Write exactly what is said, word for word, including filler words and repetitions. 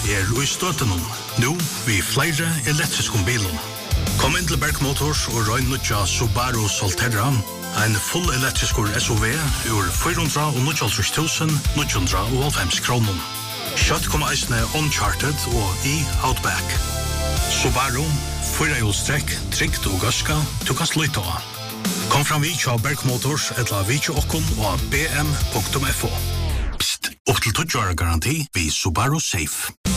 er i støten nå vi flere elektriske bilen. Kom inn til Berg Motors og røyn nødja Subaru Solterra, en full elektrisk S U V ur fire hundre og nittiåtte tusen ni hundre og halvfems kroner. Kjøtt kommer eisene Uncharted og i Outback. Subaru, fire hjulstrekk, trygt og gaska, du kan slutte av. Kom fram vi til Berg Motors eller vi til okkon og b m punktum f o. Psst, opp til tolv år garanti vi Subaru Safe.